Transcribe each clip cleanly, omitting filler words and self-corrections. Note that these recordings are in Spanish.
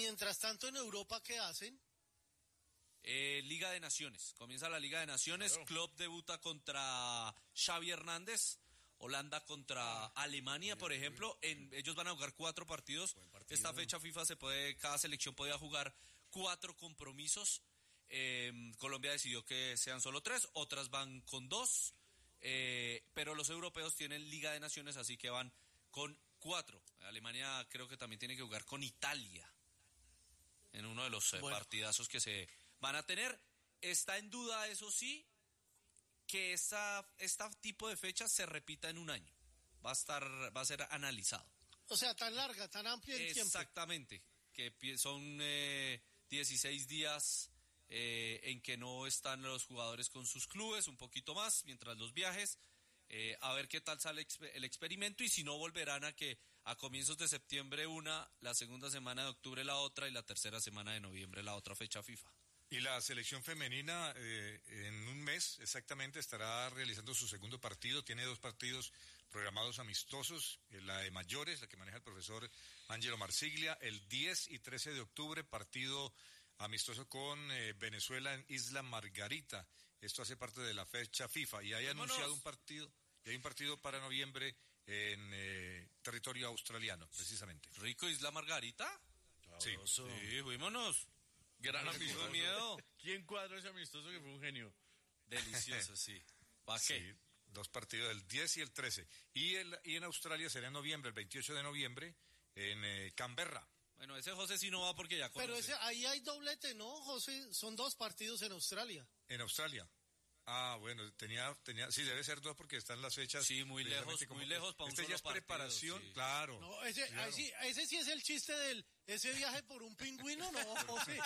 mientras tanto en Europa, ¿qué hacen? Liga de Naciones, comienza la Liga de Naciones, claro. Klopp debuta contra Xavi Hernández, Holanda contra Alemania, por ejemplo, ellos van a jugar 4 partidos, esta fecha FIFA cada selección podía jugar 4 compromisos, Colombia decidió que sean solo 3, otras van con 2, pero los europeos tienen Liga de Naciones, así que van con 4, Alemania creo que también tiene que jugar con Italia, en uno de los partidazos que se van a tener. Está en duda, eso sí, que este tipo de fechas se repita en un año. Va a ser analizado. O sea, tan larga, tan amplia el tiempo. Exactamente, que son 16 días en que no están los jugadores con sus clubes, un poquito más, mientras los viajes. A ver qué tal sale el experimento, y si no, volverán a comienzos de septiembre la segunda semana de octubre la otra, y la tercera semana de noviembre la otra fecha FIFA. Y la selección femenina en un mes exactamente estará realizando su segundo partido. Tiene 2 partidos programados amistosos. La de mayores, la que maneja el profesor Angelo Marsiglia, el 10 y 13 de octubre, partido amistoso con Venezuela en Isla Margarita. Esto hace parte de la fecha FIFA. Y hay anunciado un partido, y hay un partido para noviembre en territorio australiano, precisamente. ¿Rico Isla Margarita? Sí. Sí, fuímonos. Gran amistoso de miedo. ¿Quién cuadró ese amistoso que fue un genio? Delicioso, sí. ¿Para qué? Sí, 2 partidos, el 10 y el 13. Y en Australia será en noviembre, el 28 de noviembre, en Canberra. Bueno, ese José sí no va porque ya conoce. Pero ahí hay doblete, ¿no, José? Son 2 partidos en Australia. En Australia. Ah, bueno, sí, debe ser 2 porque están las fechas. Sí, muy lejos para un solo ya es partido, preparación, sí. Claro. No, ese sí es el chiste ese viaje por un pingüino, ¿no, José?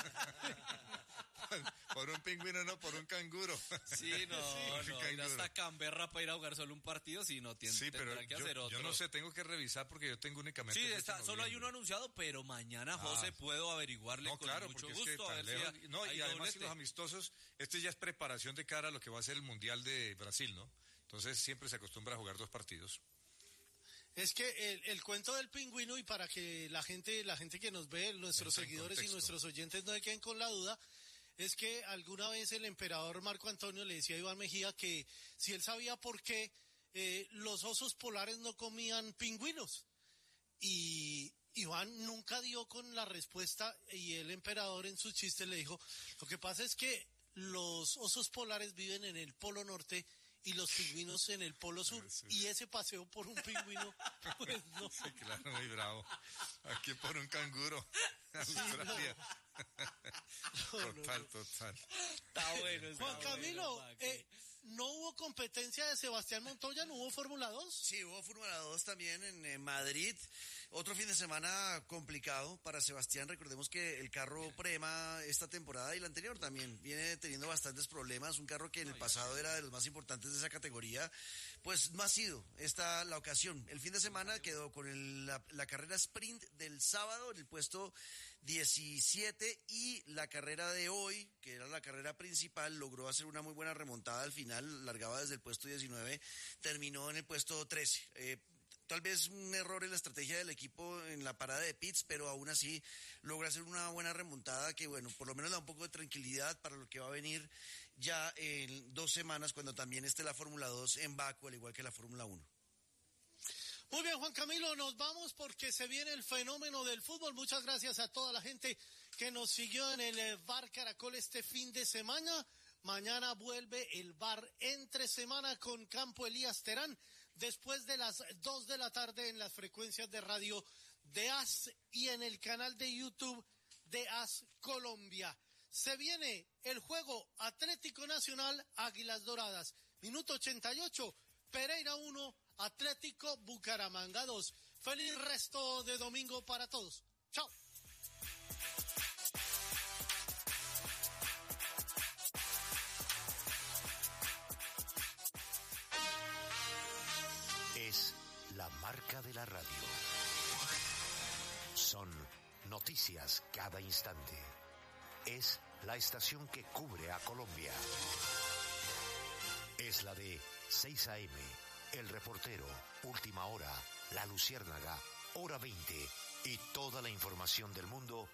Por un pingüino, no, por un canguro. Sí, no, ir hasta Canberra para ir a jugar solo un partido, si no tiene, tendrán que hacer otro. Yo no sé, tengo que revisar porque yo tengo únicamente... Sí, solo hay uno anunciado, pero mañana, José, puedo averiguarle con mucho gusto. A ver si y además los amistosos, ya es preparación de cara a lo que va a ser el Mundial de Brasil, ¿no? Entonces siempre se acostumbra a jugar 2 partidos. Es que el cuento del pingüino, y para que la gente que nos ve, nuestros seguidores y nuestros oyentes no se queden con la duda, es que alguna vez el emperador Marco Antonio le decía a Iván Mejía que si él sabía por qué los osos polares no comían pingüinos. Y Iván nunca dio con la respuesta, y el emperador en sus chistes le dijo, lo que pasa es que los osos polares viven en el Polo Norte y los pingüinos en el Polo Sur, y ese paseo por un pingüino, pues no. Sí, claro, muy bravo. Aquí por un canguro. Australia. Total. Está bueno. Juan Camilo, ¿no hubo competencia de Sebastián Montoya? ¿No hubo Fórmula 2? Sí, hubo Fórmula 2 también en Madrid. Otro fin de semana complicado para Sebastián. Recordemos que el carro Prema esta temporada y la anterior también viene teniendo bastantes problemas. Un carro que en el pasado era de los más importantes de esa categoría. Pues no ha sido esta la ocasión. El fin de semana quedó con la carrera sprint del sábado en el puesto 17, y la carrera de hoy, que era la carrera principal, logró hacer una muy buena remontada al final. Largaba desde el puesto 19, terminó en el puesto 13. Tal vez un error en la estrategia del equipo en la parada de pits, pero aún así logra hacer una buena remontada que, bueno, por lo menos da un poco de tranquilidad para lo que va a venir ya en 2 semanas, cuando también esté la Fórmula 2 en Baku, al igual que la Fórmula 1. Muy bien, Juan Camilo, nos vamos porque se viene el fenómeno del fútbol. Muchas gracias a toda la gente que nos siguió en el Bar Caracol este fin de semana. Mañana vuelve el bar entre semana con Campo Elías Terán, después de las 2 de la tarde en las frecuencias de radio de AS y en el canal de YouTube de AS Colombia. Se viene el juego Atlético Nacional Águilas Doradas. Minuto 88, Pereira 1, Atlético Bucaramanga 2. Feliz resto de domingo para todos. Chao. Es la marca de la radio. Son noticias cada instante. Es la estación que cubre a Colombia. Es la de 6 a.m., El Reportero, Última Hora, La Luciérnaga, Hora 20 y toda la información del mundo